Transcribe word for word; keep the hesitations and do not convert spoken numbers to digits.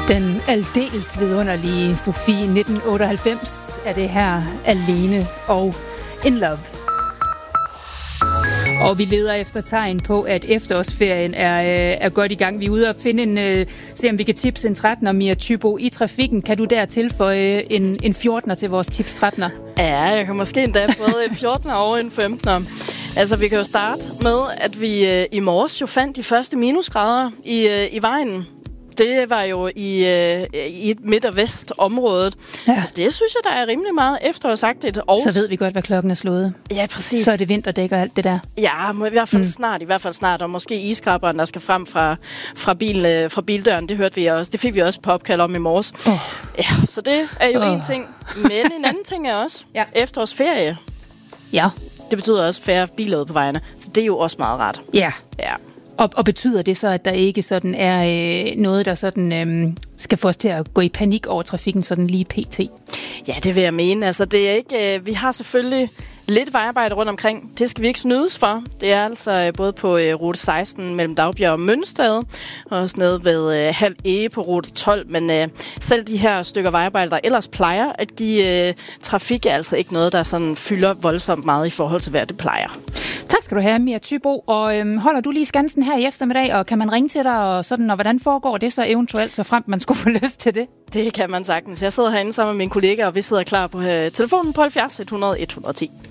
Den aldeles vidunderlige Sofie nitten otteoghalvfems er det her Alene og In Love. Og vi leder efter tegn på, at efterårsferien er, er godt i gang. Vi er ude og finde en, uh, se om vi kan tipse en trettener, Mia Thybo, i trafikken. Kan du der tilføje en, en fjortener til vores tips trettener? Ja, jeg kan måske endda både en fjortener og en femtener. Altså, vi kan jo starte med, at vi uh, i morges jo fandt de første minusgrader i, uh, i vejen. Det var jo i, øh, i et midt- og vestområdet. Ja. Så det synes jeg, der er rimelig meget efterårsagtigt. Og så ved vi godt, hvad klokken er slået. Ja, præcis. Så er det vinterdæk og alt det der. Ja, i hvert fald mm. snart. I hvert fald snart. Og måske iskrabberen, der skal frem fra, fra, bilen, fra bildøren. Det hørte vi også. Det fik vi også på opkald om i morges. Oh. Ja, så det er jo oh. en ting. Men en anden ting er også ja. efterårsferie. Ja. Det betyder også færre biler ude på vejene. Så det er jo også meget rart. Ja. Ja. Og, og betyder det så, at der ikke sådan er øh, noget, der sådan øh, skal få os til at gå i panik over trafikken sådan lige pt? Ja, det vil jeg mene. Altså, det er ikke. Øh, vi har selvfølgelig lidt vejarbejde rundt omkring. Det skal vi ikke snydes for. Det er altså både på øh, rute seksten mellem Dagbjerg og Mønsted, og også nede ved øh, halv ege på rute tolv. Men øh, selv de her stykker vejarbejde, der ellers plejer at give øh, trafik, er altså ikke noget, der sådan fylder voldsomt meget i forhold til, hvad det plejer. Tak skal du have, Mia Thybo. Og øhm, holder du lige skansen her i eftermiddag, og kan man ringe til dig, og sådan, og hvordan foregår det så eventuelt, så frem man skulle få lyst til det? Det kan man sagtens. Jeg sidder herinde sammen med min kollega, og vi sidder klar på øh, telefonen på halvfjerds et hundrede et hundrede og ti.